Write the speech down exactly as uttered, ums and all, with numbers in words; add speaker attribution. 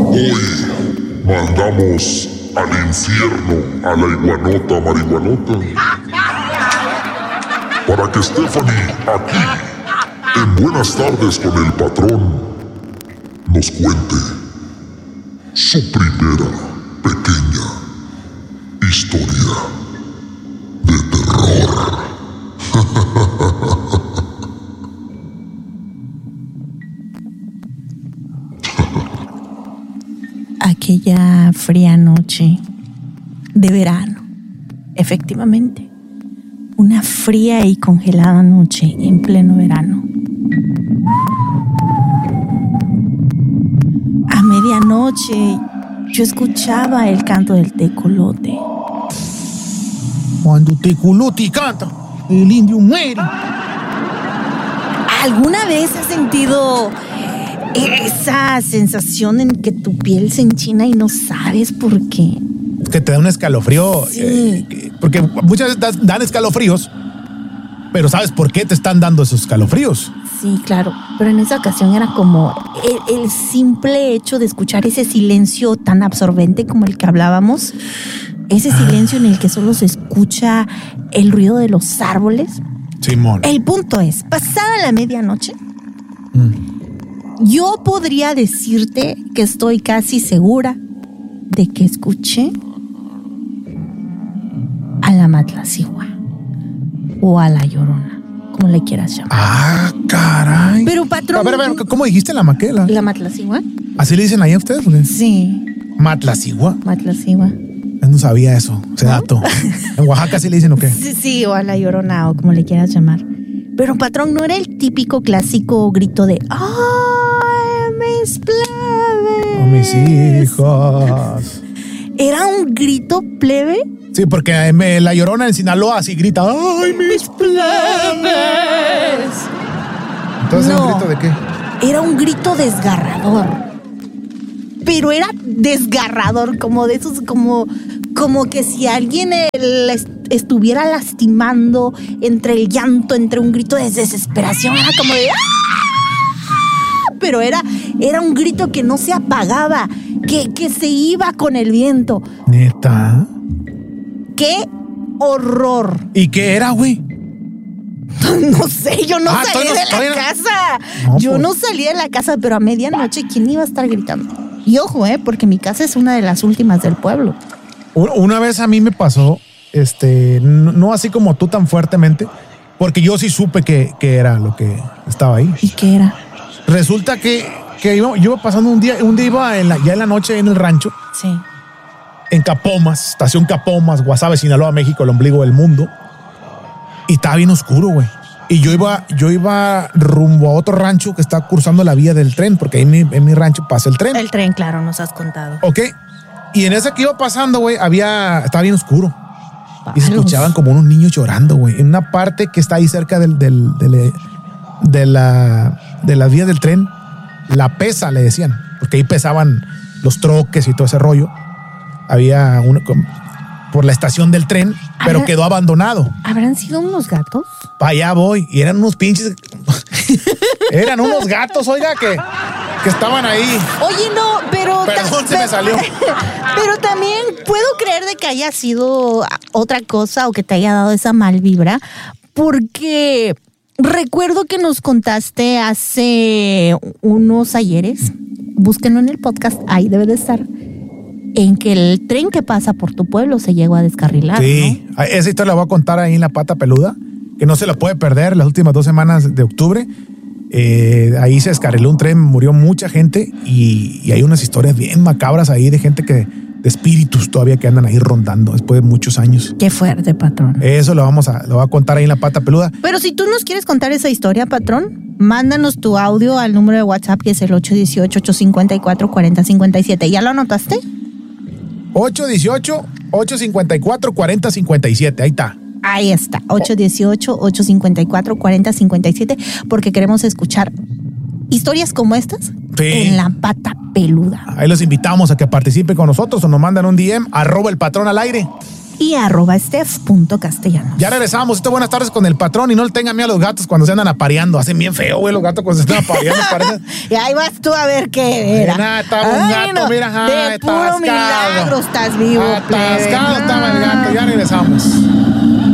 Speaker 1: Hoy mandamos al infierno a la iguanota marihuanota para que Stephanie, aquí, en Buenas Tardes con el Patrón, nos cuente su primera pequeña historia de terror.
Speaker 2: Aquella fría noche de verano, efectivamente, una fría y congelada noche en pleno verano. A medianoche yo escuchaba el canto del tecolote.
Speaker 3: Cuando tecolote canta, el indio muere.
Speaker 2: ¿Alguna vez has sentido esa sensación en que tu piel se enchina y no sabes por qué?
Speaker 3: Que te da un escalofrío.
Speaker 2: Sí.
Speaker 3: Eh, porque muchas veces dan escalofríos, pero ¿sabes por qué te están dando esos escalofríos?
Speaker 2: Sí, claro, pero en esa ocasión era como el, el simple hecho de escuchar ese silencio tan absorbente como el que hablábamos, ese silencio en el que solo se escucha el ruido de los árboles.
Speaker 3: Simón.
Speaker 2: El punto es, pasada la medianoche, mm. yo podría decirte que estoy casi segura de que escuché a la Matlacigua o a la Llorona, como le quieras llamar.
Speaker 3: Ah, caray.
Speaker 2: Pero, patrón...
Speaker 3: A ver, a ver, ¿cómo dijiste la maquela?
Speaker 2: ¿La Matlacigua?
Speaker 3: ¿Así le dicen ahí a ustedes? ¿Porque?
Speaker 2: Sí.
Speaker 3: ¿Matlacigua?
Speaker 2: Matlacigua.
Speaker 3: Yo no sabía eso, ese
Speaker 2: ¿No?
Speaker 3: dato. ¿En Oaxaca sí le dicen o qué?
Speaker 2: Sí, sí, o a la Llorona, o como le quieras llamar. Pero, patrón, no era el típico clásico grito de ¡ay, mis plebes!
Speaker 3: Oh, mis hijos.
Speaker 2: Era un grito plebe.
Speaker 3: Sí, porque me, la Llorona en Sinaloa así grita ¡ay, mis plebes! Entonces,
Speaker 2: No,
Speaker 3: ¿un grito de qué?
Speaker 2: Era un grito desgarrador. Pero era desgarrador, como de esos, como, como que si alguien el, estuviera lastimando entre el llanto, entre un grito de desesperación, era como de ¡ah! Pero era, era un grito que no se apagaba, que, que se iba con el viento.
Speaker 3: ¿Neta?
Speaker 2: ¡Qué horror!
Speaker 3: ¿Y qué era, güey?
Speaker 2: No sé, yo no
Speaker 3: Ah,
Speaker 2: salí
Speaker 3: no,
Speaker 2: de la
Speaker 3: no,
Speaker 2: casa.
Speaker 3: no,
Speaker 2: yo
Speaker 3: pues.
Speaker 2: no salí de la casa, pero a medianoche, ¿quién iba a estar gritando? Y ojo, eh, porque mi casa es una de las últimas del pueblo.
Speaker 3: Una vez a mí me pasó, este, no, no así como tú tan fuertemente, porque yo sí supe que, que era lo que estaba ahí.
Speaker 2: ¿Y qué era?
Speaker 3: Resulta que, que iba, yo iba pasando un día, un día iba en la, ya en la noche en el rancho,
Speaker 2: Sí.
Speaker 3: en Capomas, estación Capomas, Guasave, Sinaloa, México, el ombligo del mundo. Y estaba bien oscuro, güey. Y yo iba, yo iba rumbo a otro rancho que está cruzando la vía del tren, porque ahí en mi, en mi rancho pasa el tren.
Speaker 2: El tren, claro, nos has contado.
Speaker 3: Ok. Y en esa que iba pasando, güey, había, estaba bien oscuro. Y se
Speaker 2: Palos.
Speaker 3: escuchaban como unos niños llorando, güey. En una parte que está ahí cerca del, del, del- de la de las vías del tren, la pesa, le decían, porque ahí pesaban los troques y todo ese rollo. Había uno con- por la estación del tren, pero
Speaker 2: Ajá.
Speaker 3: quedó abandonado.
Speaker 2: ¿Habrán sido unos gatos?
Speaker 3: Para allá voy. Y eran unos pinches. Eran unos gatos, oiga, que, que estaban ahí.
Speaker 2: Oye, no, pero...
Speaker 3: Perdón, se me salió.
Speaker 2: Pero también puedo creer de que haya sido otra cosa o que te haya dado esa mal vibra, porque recuerdo que nos contaste hace unos ayeres, búsquenlo en el podcast, ahí debe de estar, en que el tren que pasa por tu pueblo se llegó a descarrilar.
Speaker 3: Sí,
Speaker 2: ¿no?
Speaker 3: esa historia la voy a contar ahí en La Pata Peluda, que no se la puede perder las últimas dos semanas de octubre. Eh, ahí se descarriló un tren, murió mucha gente y, y hay unas historias bien macabras ahí de gente que, de espíritus todavía que andan ahí rondando después de muchos años.
Speaker 2: Qué fuerte, patrón.
Speaker 3: Eso lo vamos a, lo voy a contar ahí en La Pata Peluda.
Speaker 2: Pero si tú nos quieres contar esa historia, patrón, mándanos tu audio al número de WhatsApp que es el ocho uno ocho, ocho cinco cuatro, cuatro cero cinco siete. ¿Ya lo anotaste?
Speaker 3: ocho uno ocho, ocho cinco cuatro, cuatro cero cinco siete, ahí está.
Speaker 2: Ahí está, ocho uno ocho, ocho cinco cuatro, cuatro cero cinco siete, porque queremos escuchar historias como estas
Speaker 3: Sí.
Speaker 2: en La Pata Peluda.
Speaker 3: Ahí los invitamos a que participen con nosotros o nos mandan un D M, arroba el patrón al aire.
Speaker 2: y arroba steph.castellanos.
Speaker 3: Ya regresamos. Esto buenas tardes con el patrón y no le tengan miedo a los gatos cuando se andan apareando. Hacen bien feo, güey, los gatos cuando se están apareando. Parecen...
Speaker 2: Y ahí vas tú a ver qué era.
Speaker 3: Ay, estaba un gato,
Speaker 2: no,
Speaker 3: mira,
Speaker 2: de
Speaker 3: ay,
Speaker 2: puro
Speaker 3: atascado.
Speaker 2: milagro estás vivo.
Speaker 3: Atascado
Speaker 2: plebe.
Speaker 3: estaba el gato.